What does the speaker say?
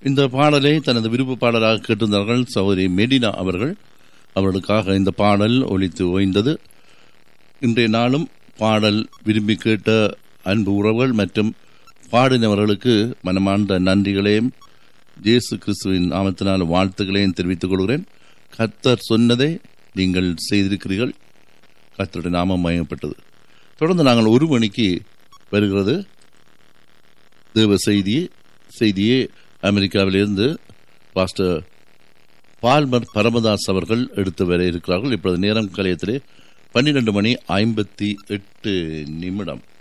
இந்த பாடலை தனது விருப்ப பாடலாக கேட்டிருந்தார்கள் சகோதரி மெடினா அவர்கள். அவர்களுக்காக இந்த பாடல் ஒலித்து ஓய்ந்தது. இன்றைய நாளும் பாடல் விரும்பி கேட்ட அன்பு உறவுகள் மற்றும் பாடினவர்களுக்கு மனமார்ந்த நன்றிகளையும் இயேசு கிறிஸ்துவின் நாமத்தினால் வாழ்த்துக்களையும் தெரிவித்துக் கொள்கிறேன். கர்த்தர் சொன்னதை நீங்கள் செய்திருக்கிறீர்கள். கர்த்தருடைய நாமம் மகிமைப்பட்டது. தொடர்ந்து நாங்கள் 1 மணிக்கு வருகிறது தேவ செய்தியே அமெரிக்காவிலிருந்து பாஸ்டர் பால்மர் பரமதாஸ் அவர்கள் எடுத்து வர இருக்கிறார்கள். இப்பொழுது நேரம் கலையத்திலே 12:58